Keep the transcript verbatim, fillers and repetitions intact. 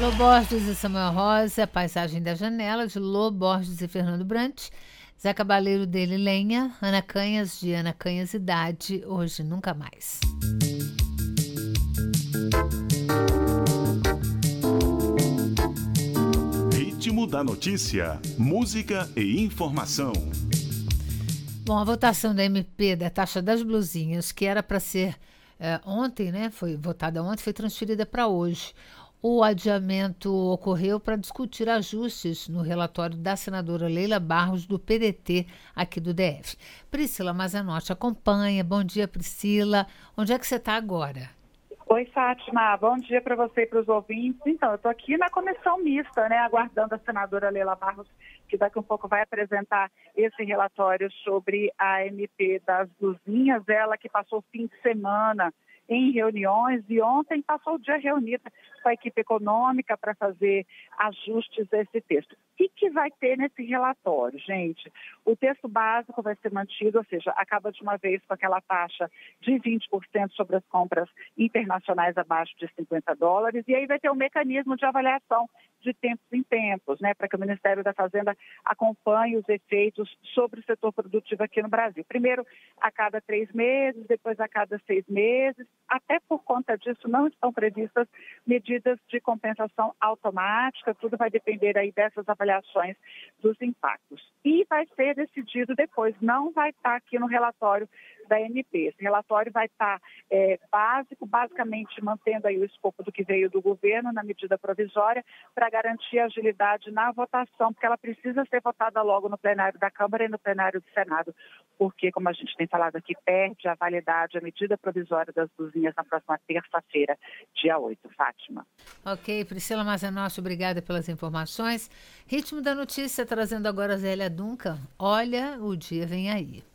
Lô Borges e Samuel Rosa, Paisagem da Janela, de Lô Borges e Fernando Brant. Zé Cabaleiro dele, Lenha. Ana Canhas, de Ana Canhas, Idade, Hoje Nunca Mais. Ritmo da notícia, música e informação. Bom, a votação da M P da taxa das blusinhas, que era para ser é, ontem, né? Foi votada ontem, foi transferida para hoje. O adiamento ocorreu para discutir ajustes no relatório da senadora Leila Barros, do P D T, aqui do D F. Priscila Mazanotti acompanha. Bom dia, Priscila. Onde é que você está agora? Oi, Fátima. Bom dia para você e para os ouvintes. Então, eu estou aqui na comissão mista, né, aguardando a senadora Leila Barros, que daqui a um pouco vai apresentar esse relatório sobre a M P das blusinhas. Ela que passou o fim de semana em reuniões e ontem passou o dia reunida com a equipe econômica para fazer ajustes a esse texto. O que, que vai ter nesse relatório, gente? O texto básico vai ser mantido, ou seja, acaba de uma vez com aquela taxa de vinte por cento sobre as compras internacionais abaixo de cinquenta dólares, e aí vai ter um mecanismo de avaliação de tempos em tempos, né, para que o Ministério da Fazenda acompanhe os efeitos sobre o setor produtivo aqui no Brasil. Primeiro, a cada três meses, depois a cada seis meses. Até por conta disso, não estão previstas medidas de compensação automática, tudo vai depender aí dessas avaliações dos impactos. E vai ser decidido depois, não vai estar aqui no relatório da M P. Esse relatório vai estar é, básico, basicamente mantendo aí o escopo do que veio do governo na medida provisória, para garantir a agilidade na votação, porque ela precisa ser votada logo no plenário da Câmara e no plenário do Senado, porque, como a gente tem falado aqui, perde a validade a medida provisória das blusinhas na próxima terça-feira, dia oito. Fátima. Ok, Priscila Mazanotti, obrigada pelas informações. Ritmo da notícia, trazendo agora a Zélia Duncan. Olha, o dia vem aí.